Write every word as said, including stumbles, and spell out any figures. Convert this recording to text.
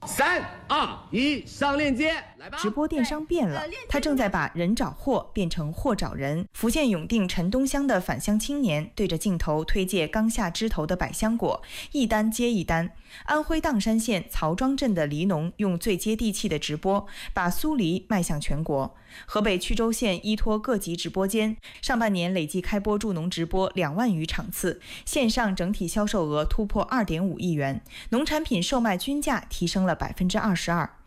三二一，上链接，来吧！ 直播电商变了，他正在把人找货变成货找人。福建永定陈东乡的返乡青年对着镜头推介刚下枝头的百香果，一单接一单。安徽砀山县曹庄镇的梨农用最接地气的直播，把酥梨迈向全国。河北曲周县依托各级直播间，上半年累计开播助农直播两万余场次，线上整体销售额突破二点五亿元，农产品售卖均价提升了百分之二十二。